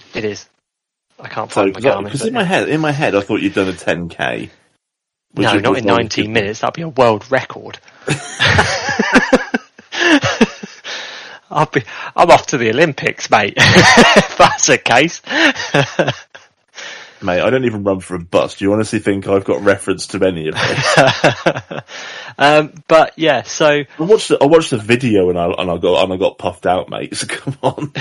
It is. I can't find my Garmin. Because in my head, I thought you'd done a 10k. No, not in 19 minutes. That'd be a world record. I'm off to the Olympics, mate. If that's the case. Mate, I don't even run for a bus. Do you honestly think I've got reference to any of this? But yeah, so I watched the video and I got puffed out, mate. So come on.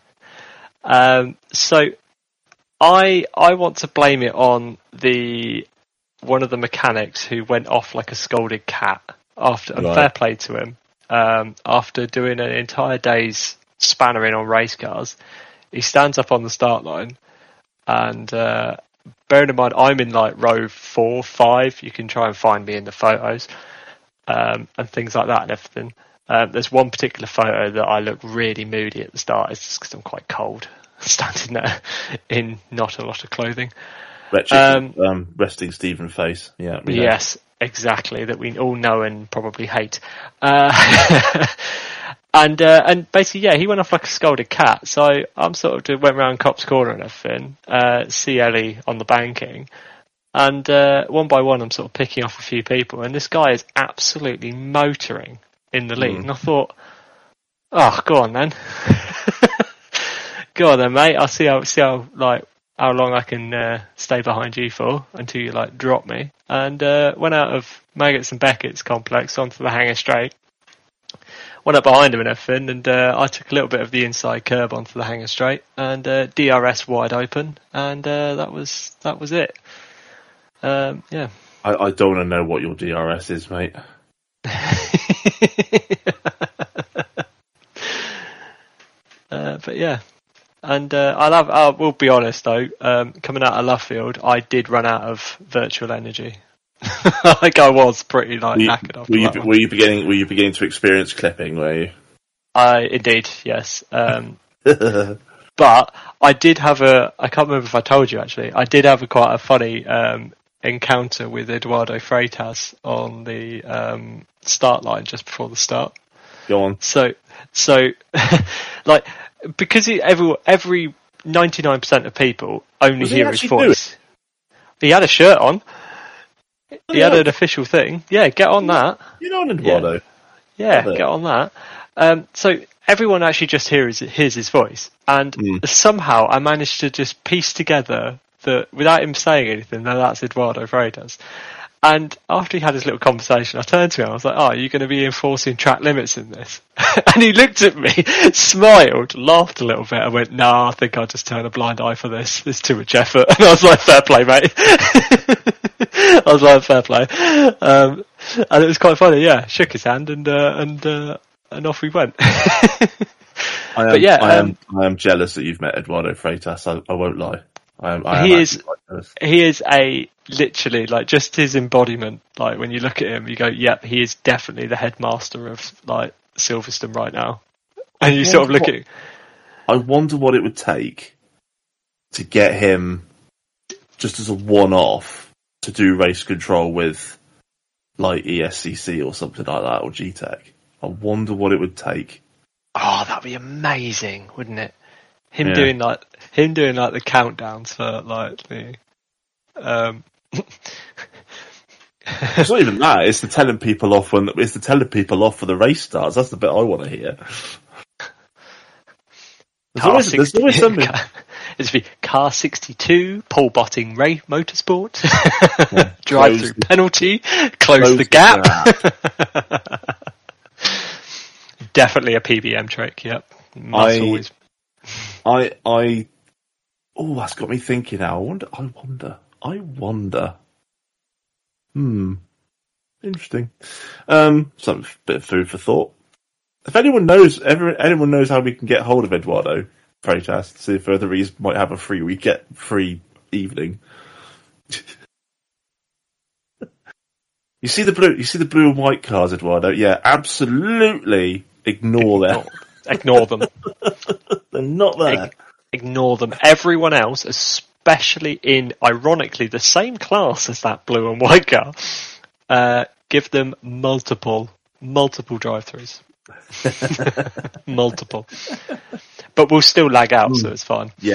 So I want to blame it on one of the mechanics who went off like a scolded cat after. And fair play to him. After doing an entire day's spannering on race cars, he stands up on the start line. And bearing in mind, I'm in like row 4, 5. You can try and find me in the photos and things like that and everything. There's one particular photo that I look really moody at the start. It's just because I'm quite cold, standing there in not a lot of clothing. Resting Stephen face. Yeah. Yes, exactly. That we all know and probably hate. And basically, yeah, he went off like a scolded cat. So I'm sort of went round Copse Corner and everything, see Ellie on the banking, and one by one I'm sort of picking off a few people, and this guy is absolutely motoring in the lead. And I thought, oh, go on then, go on then, mate. I'll see how long I can stay behind you for until you like drop me. And went out of Maggots and Beckett's complex onto the Hanger Straight. Went up behind him and everything, and I took a little bit of the inside curb onto the Hanger Straight, and DRS wide open, and that was it. Yeah. I don't want to know what your DRS is, mate. But yeah, and I will be honest though. Coming out of Luffield, I did run out of virtual energy. Like I was pretty knackered after that one. Were you beginning to experience clipping? Were you? Indeed, yes. But I did have I can't remember if I told you actually. I did have quite a funny encounter with Eduardo Freitas on the start line just before the start. Go on. So like because every 99% of people only hear his voice. He had a shirt on. He had an official thing. Yeah, get on that. You know Eduardo. Yeah, get on that. So everyone actually just hears his voice. And somehow I managed to just piece together that, without him saying anything, that's Eduardo Freitas. And after he had his little conversation, I turned to him. I was like, "Oh, are you going to be enforcing track limits in this?" And he looked at me, smiled, laughed a little bit, and went, "Nah, I think I'll just turn a blind eye for this. There's too much effort." And I was like, "Fair play, mate." I was like, "Fair play." And it was quite funny. Yeah, shook his hand and off we went. I am jealous that you've met Eduardo Freitas. I won't lie. He is a literally like just his embodiment. Like when you look at him, you go, "Yep, he is definitely the headmaster of like Silverstone right now." And you sort of look at. I wonder what it would take to get him just as a one-off to do race control with like ESCC or something like that, or GTEC. I wonder what it would take. Oh, that'd be amazing, wouldn't it? Him doing like the countdowns for like the. It's not even that. It's the telling people off for the race starts. That's the bit I want to hear. There's always something. It's be car 62, Paul Botting Ray Motorsport, drive through penalty, close the gap. Definitely a PBM trick. Yep. Always. That's got me thinking now. I wonder. Interesting. Some bit of food for thought. If anyone knows how we can get hold of Eduardo Freitas to see if further he might have a free evening. You see the blue and white cars, Eduardo? Yeah, absolutely ignore them. Ignore them. They're not there. Ignore them. Everyone else, especially in, ironically, the same class as that blue and white car, give them multiple drive-throughs. Multiple. But we'll still lag out, so it's fine. Yeah.